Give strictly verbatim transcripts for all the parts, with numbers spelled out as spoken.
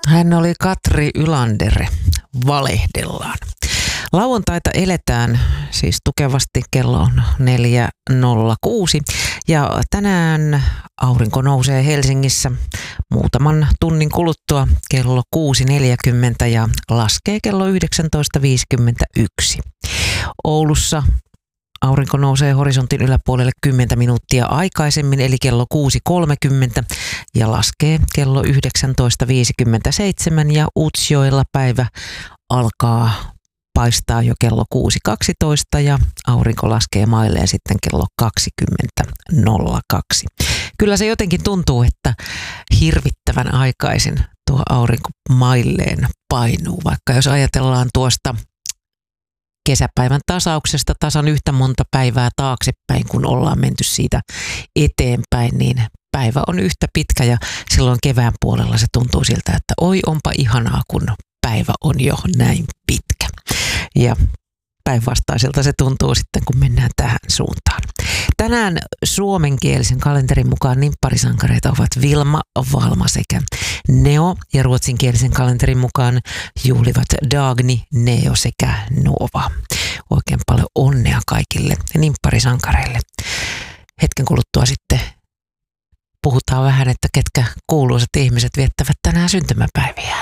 Hän oli Katri Ylander, Valehdellaan. Lauantaita eletään siis tukevasti, kello on neljä nolla kuusi ja tänään aurinko nousee Helsingissä muutaman tunnin kuluttua kello kuusi neljäkymmentä ja laskee kello yhdeksäntoista viisikymmentäyksi. Oulussa aurinko nousee horisontin yläpuolelle kymmenen minuuttia aikaisemmin eli kello kuusi kolmekymmentä ja laskee kello yhdeksäntoista viisikymmentäseitsemän ja Utsjoella päivä alkaa paistaa jo kello kuusi kaksitoista ja aurinko laskee mailleen sitten kello kaksikymmentä nolla kaksi. Kyllä se jotenkin tuntuu, että hirvittävän aikaisin tuo aurinko mailleen painuu, vaikka jos ajatellaan tuosta kesäpäivän tasauksesta tasan yhtä monta päivää taaksepäin, kun ollaan menty siitä eteenpäin, niin päivä on yhtä pitkä ja silloin kevään puolella se tuntuu siltä, että oi onpa ihanaa, kun päivä on jo näin pitkä. Ja päinvastaiselta se tuntuu sitten, kun mennään tähän suuntaan. Tänään suomenkielisen kalenterin mukaan nimpparisankareita ovat Vilma, Valma sekä Neo ja ruotsinkielisen kalenterin mukaan juhlivat Dagny, Neo sekä Nova. Oikein paljon onnea kaikille nimpparisankareille. Hetken kuluttua sitten puhutaan vähän, että ketkä kuuluisat ihmiset viettävät tänään syntymäpäiviään.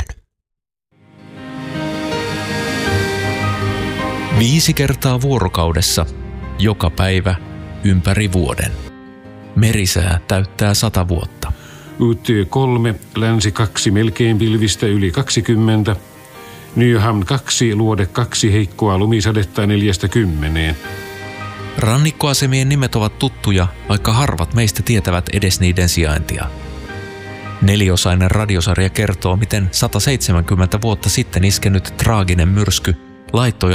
Viisi kertaa vuorokaudessa, joka päivä, ympäri vuoden. Merisää täyttää sata vuotta. U T kolme, länsi kaksi, melkein pilvistä yli kaksikymmentä. Nyham kaksi, luode kaksi, heikkoa lumisadetta neljästä kymmeneen. Rannikkoasemien nimet ovat tuttuja, vaikka harvat meistä tietävät edes niiden sijaintia. Neliosainen radiosarja kertoo, miten sata seitsemänkymmentä vuotta sitten iskenyt traaginen myrsky laittoi